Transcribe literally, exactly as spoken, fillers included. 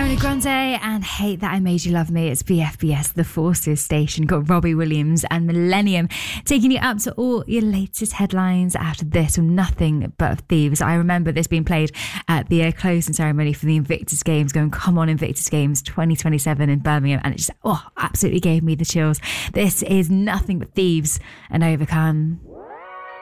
Ariana Grande and Hate That I Made You Love Me. It's B F B S, the Forces station. Got Robbie Williams and Millennium taking you up to all your latest headlines after this with Nothing But Thieves. I remember this being played at the uh, closing ceremony for the Invictus Games, going, come on Invictus Games twenty twenty-seven in Birmingham, and it just, oh, absolutely gave me the chills. This is Nothing But Thieves and Overcome.